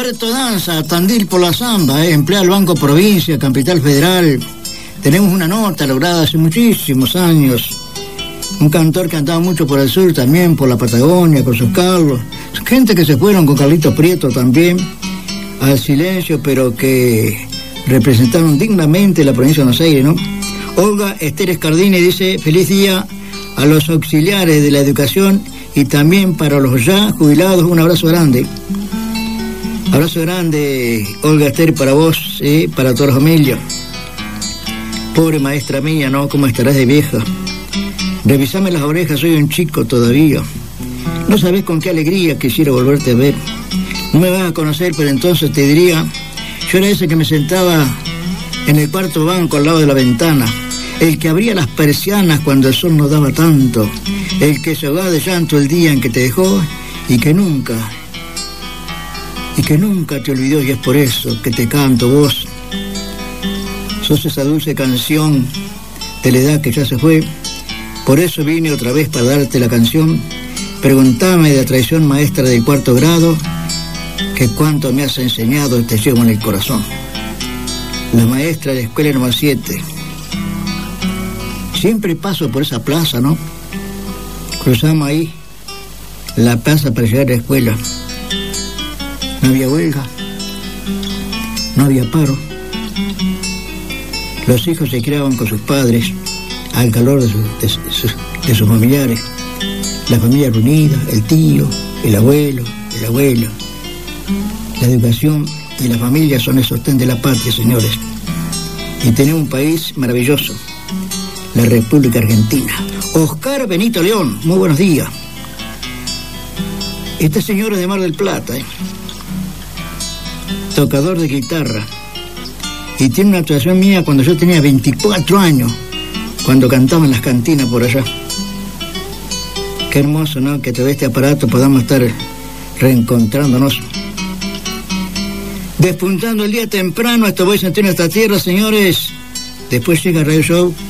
Puerto Danza, Tandil por la Zamba, emplea el Banco Provincia, Capital Federal. Tenemos una nota lograda hace muchísimos años. Un cantor que andaba mucho por el sur también, por la Patagonia, con sus Carlos. Gente que se fueron con Carlito Prieto también al silencio, pero que representaron dignamente la provincia de Buenos Aires, ¿no? Olga Esther Escardini dice: feliz día a los auxiliares de la educación y también para los ya jubilados. Un abrazo grande. Abrazo grande, Olga Esther, para vos, para toda la familia. Pobre maestra mía, ¿no? ¿Cómo estarás de vieja? Revisame las orejas, soy un chico todavía. No sabés con qué alegría quisiera volverte a ver. No me vas a conocer, pero entonces te diría: yo era ese que me sentaba en el cuarto banco al lado de la ventana, el que abría las persianas cuando el sol no daba tanto, el que se ahogaba de llanto el día en que te dejó y que nunca te olvidó, y es por eso que te canto vos. Sos esa dulce canción de la edad que ya se fue, por eso vine otra vez para darte la canción. Preguntame de la traición maestra del cuarto grado, que cuánto me has enseñado te llevo en el corazón. La maestra de la escuela número 7. Siempre paso por esa plaza, ¿no? Cruzamos ahí la plaza para llegar a la escuela. No había huelga, no había paro. Los hijos se criaban con sus padres al calor de sus familiares. La familia reunida, el tío, el abuelo, el abuelo. La educación y la familia son el sostén de la patria, señores. Y tenemos un país maravilloso, la República Argentina. Oscar Benito León, muy buenos días. Este señor es de Mar del Plata, tocador de guitarra, y tiene una actuación mía cuando yo tenía 24 años, cuando cantaba en las cantinas por allá. Qué hermoso, ¿no? Que a través de este aparato podamos estar reencontrándonos. Despuntando el día temprano, esto voy a sentir en esta tierra, señores. Después llega Radio Show